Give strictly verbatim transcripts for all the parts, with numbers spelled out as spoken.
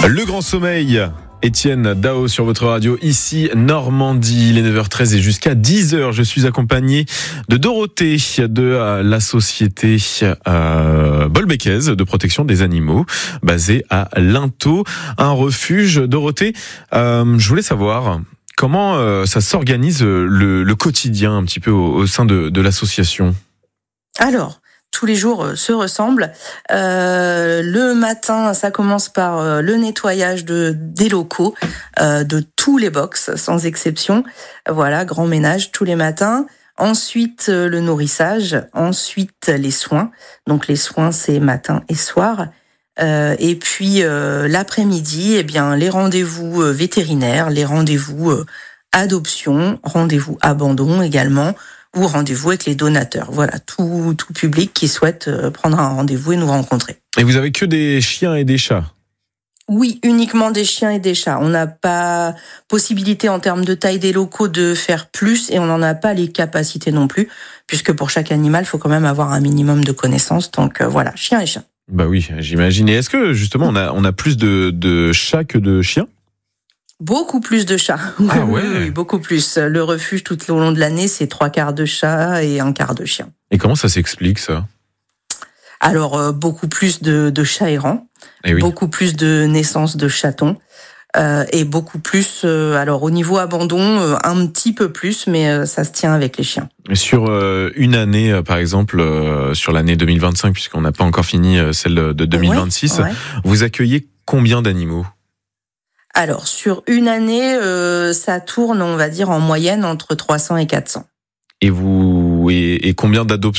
Le Grand Sommeil, Étienne Dao sur votre radio, ici Normandie, il est neuf heures treize et jusqu'à dix heures, je suis accompagné de Dorothée de la société euh, Bolbécaise de protection des animaux, basée à Linteau, un refuge. Dorothée, euh, je voulais savoir comment euh, ça s'organise le, le quotidien un petit peu au, au sein de, de l'association. Alors, tous les jours se ressemblent. Euh, le matin, ça commence par le nettoyage de, des locaux, euh, de tous les box, sans exception. Voilà, grand ménage tous les matins. Ensuite, le nourrissage. Ensuite, les soins. Donc, les soins, c'est matin et soir. Euh, et puis, euh, l'après-midi, eh bien, les rendez-vous vétérinaires, les rendez-vous euh, adoption, rendez-vous abandon également, ou rendez-vous avec les donateurs. Voilà, tout, tout public qui souhaite prendre un rendez-vous et nous rencontrer. Et vous avez que des chiens et des chats ? Oui, uniquement des chiens et des chats. On n'a pas possibilité en termes de taille des locaux de faire plus et on n'en a pas les capacités non plus, puisque pour chaque animal, il faut quand même avoir un minimum de connaissances. Donc euh, voilà, chiens et chats. Bah oui, j'imagine. Et est-ce que justement on a, on a plus de, de chats que de chiens ? Beaucoup plus de chats. Ah ouais. Oui, beaucoup plus. Le refuge tout au long de l'année, c'est trois quarts de chats et un quart de chiens. Et comment ça s'explique ça ? Alors, euh, beaucoup plus de, de chats errants, Eh oui. beaucoup plus de naissances de chatons, euh, et beaucoup plus, euh, alors au niveau abandon, euh, un petit peu plus, mais euh, ça se tient avec les chiens. Sur euh, une année, euh, par exemple, euh, sur l'année deux mille vingt-cinq, puisqu'on n'a pas encore fini euh, celle de deux mille vingt-six, Ouais, ouais. Vous accueillez combien d'animaux ? Alors, sur une année, euh, ça tourne, on va dire, en moyenne entre trois cents et quatre cents. Et vous et, et combien d'adoptions ?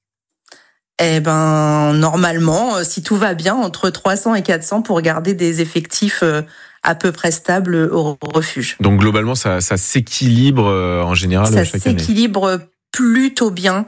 Eh ben, normalement, si tout va bien, entre trois cents et quatre cents pour garder des effectifs euh, à peu près stables au refuge. Donc globalement, ça, ça s'équilibre euh, en général Ça chaque année. s'équilibre plutôt bien.